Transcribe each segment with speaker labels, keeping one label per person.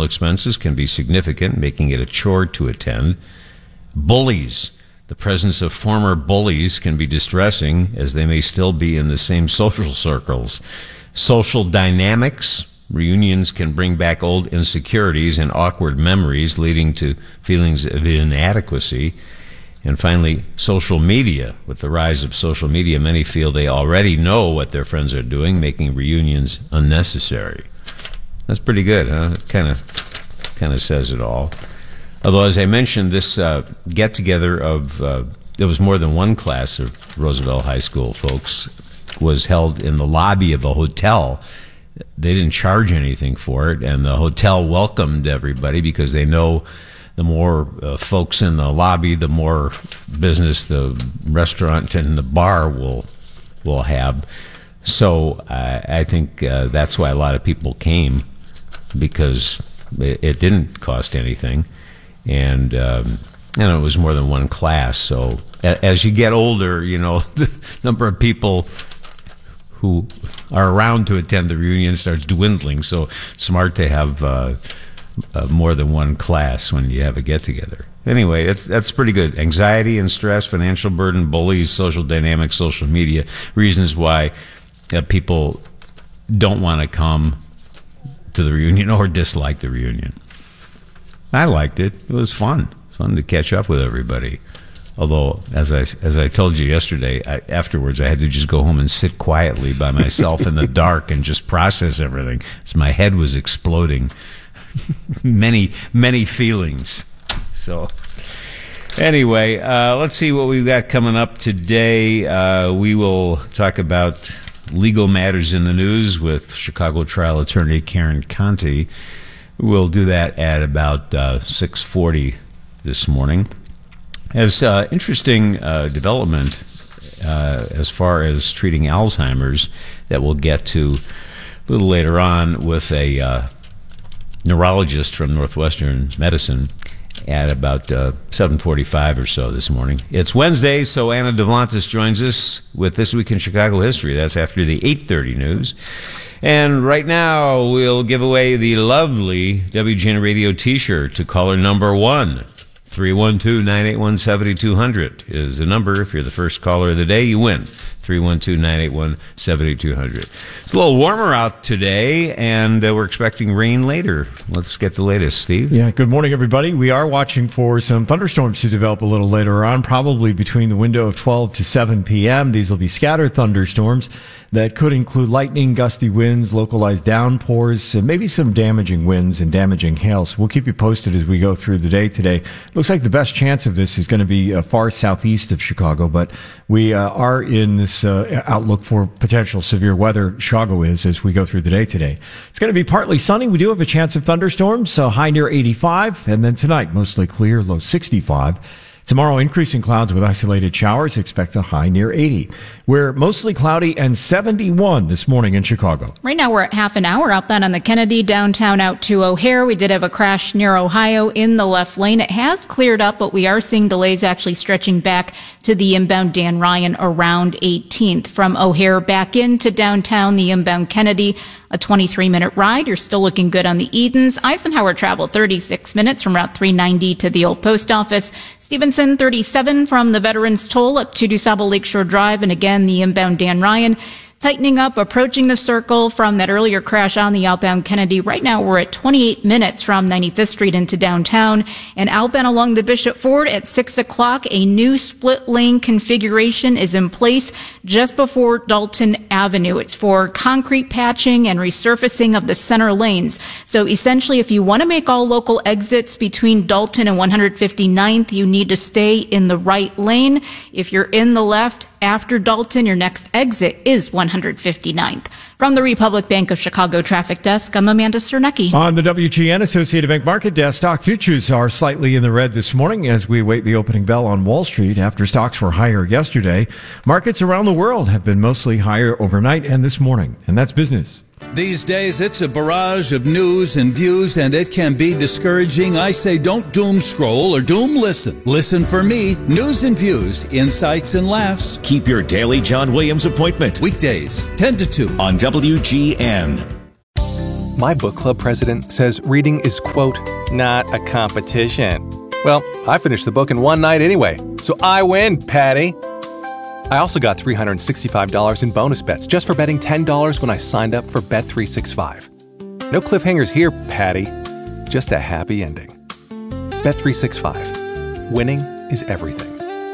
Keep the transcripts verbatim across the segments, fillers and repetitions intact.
Speaker 1: personal expenses can be significant, making it a chore to attend. Bullies. The presence of former bullies can be distressing, as they may still be in the same social circles. Social dynamics. Reunions can bring back old insecurities and awkward memories, leading to feelings of inadequacy. And finally, social media. With the rise of social media, many feel they already know what their friends are doing, making reunions unnecessary. That's pretty good, huh? It kind of kind of says it all. Although, as I mentioned, this uh, get-together of, uh, there was more than one class of Roosevelt High School folks, was held in the lobby of a hotel. They didn't charge anything for it, and the hotel welcomed everybody because they know the more uh, folks in the lobby, the more business the restaurant and the bar will will have. So uh, I think uh, that's why a lot of people came, because it, it didn't cost anything. And, um, you know, it was more than one class. So a- as you get older, you know, the number of people who are around to attend the reunion starts dwindling. So it's smart to have uh, uh, more than one class when you have a get-together. Anyway, it's, that's pretty good. Anxiety and stress, financial burden, bullies, social dynamics, social media, reasons why uh, people don't want to come to the reunion or dislike the reunion. I liked it. It was fun. Fun to catch up with everybody. Although, as I, as I told you yesterday, I, afterwards I had to just go home and sit quietly by myself in the dark and just process everything. So my head was exploding. many, many feelings. So, anyway, uh, let's see what we've got coming up today. Uh, we will talk about legal matters in the news with Chicago trial attorney Karen Conti. We'll do that at about uh, six forty this morning. As uh, interesting uh, development uh, as far as treating Alzheimer's that we'll get to a little later on with a uh, neurologist from Northwestern Medicine at about uh, seven forty-five or so this morning. It's Wednesday, so Anna Devlantis joins us with This Week in Chicago History. That's after the eight thirty news. And right now, we'll give away the lovely W G N Radio T-shirt to caller number one. three one two, nine eight one, seven two zero zero is the number. If you're the first caller of the day, you win. three one two, nine eight one, seven two zero zero. It's a little warmer out today, and uh, we're expecting rain later. Let's get the latest, Steve.
Speaker 2: Yeah, good morning, everybody. We are watching for some thunderstorms to develop a little later on, probably between the window of twelve to seven p.m. These will be scattered thunderstorms that could include lightning, gusty winds, localized downpours, and maybe some damaging winds and damaging hail. So we'll keep you posted as we go through the day today. Looks like the best chance of this is going to be uh, far southeast of Chicago, but we uh, are in this uh, outlook for potential severe weather. Chicago is as we go through the day today. It's going to be partly sunny. We do have a chance of thunderstorms, so high near eighty-five, and then tonight mostly clear, low sixty-five. Tomorrow, increasing clouds with isolated showers. Expect a high near eighty. We're mostly cloudy and seventy-one this morning in Chicago.
Speaker 3: Right now, we're at half an hour outbound on the Kennedy, downtown out to O'Hare. We did have a crash near Ohio in the left lane. It has cleared up, but we are seeing delays actually stretching back to the inbound Dan Ryan around eighteenth. From O'Hare back into downtown, the inbound Kennedy, a twenty-three minute ride. You're still looking good on the Edens. Eisenhower travel thirty-six minutes from Route three ninety to the old post office. Stevenson thirty-seven from the Veterans Toll up to DuSable Lakeshore Drive. And again, the inbound Dan Ryan tightening up, approaching the circle from that earlier crash on the outbound Kennedy. Right now, we're at twenty-eight minutes from ninety-fifth Street into downtown. And outbound along the Bishop Ford at six o'clock, a new split lane configuration is in place just before Dalton Avenue. It's for concrete patching and resurfacing of the center lanes. So essentially, if you want to make all local exits between Dalton and one hundred fifty-ninth, you need to stay in the right lane. If you're in the left, after Dalton, your next exit is one hundred fifty-ninth. From the Republic Bank of Chicago Traffic Desk, I'm Amanda Sternecki.
Speaker 2: On the W G N Associated Bank Market Desk, stock futures are slightly in the red this morning as we await the opening bell on Wall Street after stocks were higher yesterday. Markets around the world have been mostly higher overnight and this morning, and that's business.
Speaker 4: These days, it's a barrage of news and views, and it can be discouraging. I say don't doom scroll or doom listen. Listen for me. News and views, insights and laughs.
Speaker 5: Keep your daily John Williams appointment.
Speaker 4: Weekdays, ten to two.
Speaker 5: On W G N. My book club president says reading is, quote, not a competition. Well, I finished the book in one night anyway, so I win, Patty. I also got three hundred sixty-five dollars in bonus bets just for betting ten dollars when I signed up for Bet three sixty-five. No cliffhangers here, Patty. Just a happy ending. Bet three sixty-five. Winning is everything.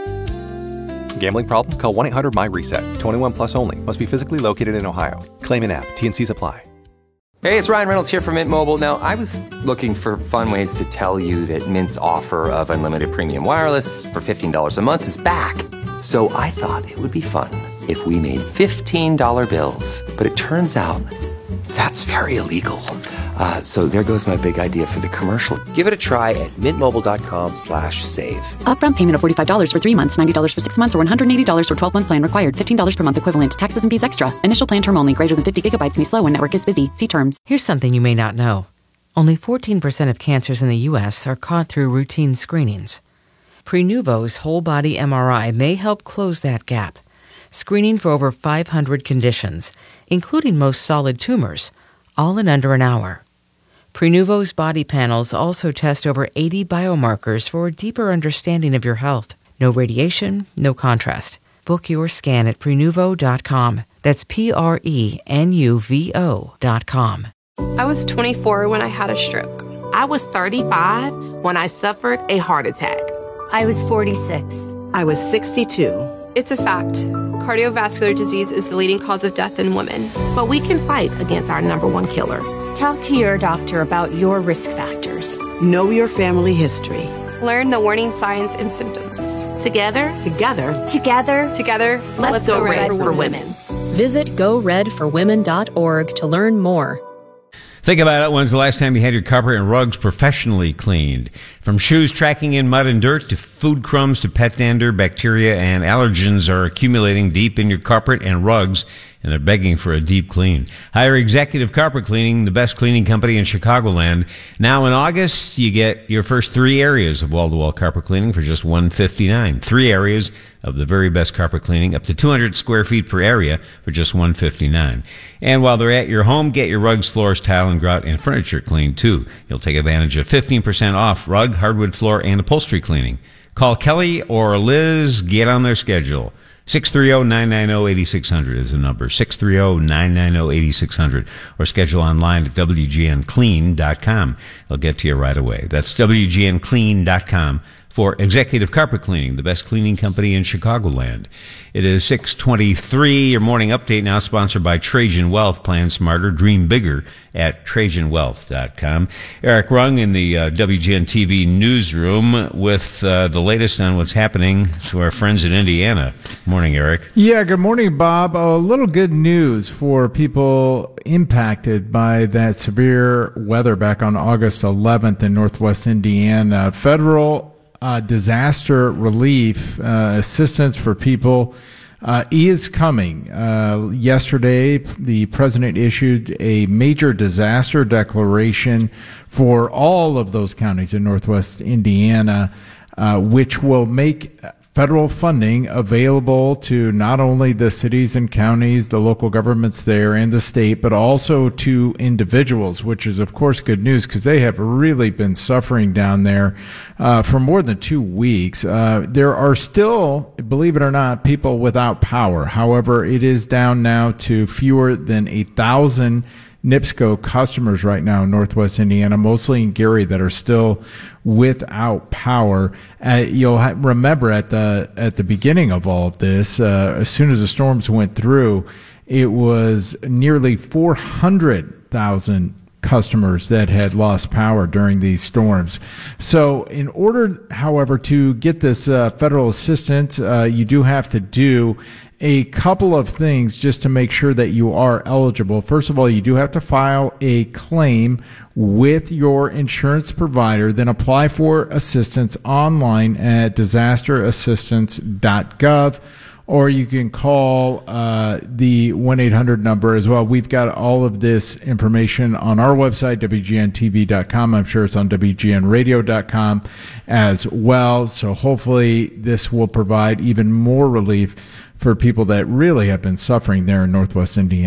Speaker 5: Gambling problem? Call one eight hundred my reset. twenty-one plus only. Must be physically located in Ohio. Claim in app. T N Cs apply.
Speaker 6: Hey, it's Ryan Reynolds here from Mint Mobile. Now, I was looking for fun ways to tell you that Mint's offer of unlimited premium wireless for fifteen dollars a month is back. So I thought it would be fun if we made fifteen dollar bills. But it turns out that's very illegal. Uh, so there goes my big idea for the commercial. Give it a try at mintmobile.com slash save.
Speaker 7: Upfront payment of forty-five dollars for three months, ninety dollars for six months, or one hundred eighty dollars for twelve-month plan required. fifteen dollars per month equivalent. Taxes and fees extra. Initial plan term only. Greater than fifty gigabytes may slow when network is busy. See terms.
Speaker 8: Here's something you may not know. Only fourteen percent of cancers in the U S are caught through routine screenings. Prenuvo's whole-body M R I may help close that gap. Screening for over five hundred conditions, including most solid tumors, all in under an hour. Prenuvo's body panels also test over eighty biomarkers for a deeper understanding of your health. No radiation, no contrast. Book your scan at Prenuvo dot com. That's P R E N U V O dot com.
Speaker 9: I was twenty-four when I had a stroke.
Speaker 10: I was thirty-five when I suffered a heart attack.
Speaker 11: I was forty-six.
Speaker 12: I was sixty-two.
Speaker 9: It's a fact. Cardiovascular disease is the leading cause of death in women.
Speaker 10: But we can fight against our number one killer.
Speaker 11: Talk to your doctor about your risk factors.
Speaker 12: Know your family history.
Speaker 9: Learn the warning signs and symptoms.
Speaker 10: Together,
Speaker 12: together,
Speaker 9: together, together,
Speaker 10: let's, let's go, go red, red for, for women. women.
Speaker 13: Visit go red for women dot org to learn more.
Speaker 1: Think about it. When's the last time you had your carpet and rugs professionally cleaned? From shoes tracking in mud and dirt to food crumbs to pet dander, bacteria and allergens are accumulating deep in your carpet and rugs, and they're begging for a deep clean. Hire Executive Carpet Cleaning, the best cleaning company in Chicagoland. Now in August, you get your first three areas of wall-to-wall carpet cleaning for just one hundred fifty-nine dollars. Three areas of the very best carpet cleaning, up to two hundred square feet per area for just one hundred fifty-nine dollars. And while they're at your home, get your rugs, floors, tile, and grout, and furniture cleaned too. You'll take advantage of fifteen percent off rug, hardwood floor, and upholstery cleaning. Call Kelly or Liz. Get on their schedule. six three zero, nine nine zero, eight six zero zero is the number. six three zero, nine nine zero, eight six zero zero. Or schedule online at W G N clean dot com. They'll get to you right away. That's W G N clean dot com for Executive Carpet Cleaning, the best cleaning company in Chicagoland. It is six twenty-three. Your morning update now sponsored by Trajan Wealth. Plan smarter, dream bigger at Trajan Wealth dot com. Eric Rung in the uh, W G N T V newsroom with uh, the latest on what's happening to our friends in Indiana. Morning, Eric.
Speaker 14: Yeah, good morning, Bob. A little good news for people impacted by that severe weather back on August eleventh in northwest Indiana. Federal uh, disaster relief uh, assistance for people Uh, is coming. Uh, yesterday, the president issued a major disaster declaration for all of those counties in northwest Indiana, uh, which will make federal funding available to not only the cities and counties, the local governments there, and the state, but also to individuals, which is, of course, good news because they have really been suffering down there uh, for more than two weeks. Uh, there are still, believe it or not, people without power. However, it is down now to fewer than a thousand NIPSCO customers right now in northwest Indiana, mostly in Gary, that are still without power. Uh, you'll ha- remember at the at the beginning of all of this, uh, as soon as the storms went through, it was nearly four hundred thousand customers that had lost power during these storms. So in order, however, to get this uh, federal assistance, uh, you do have to do a couple of things just to make sure that you are eligible. First of all, you do have to file a claim with your insurance provider, then apply for assistance online at disaster assistance dot gov, or you can call uh, the one eight hundred number as well. We've got all of this information on our website, W G N T V dot com. I'm sure it's on W G N radio dot com as well. So hopefully this will provide even more relief for people that really have been suffering there in northwest Indiana.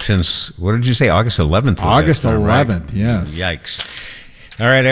Speaker 1: since, what did you say, August eleventh? Was
Speaker 14: August
Speaker 1: that start,
Speaker 14: eleventh,
Speaker 1: right?
Speaker 14: yes.
Speaker 1: Yikes. All right,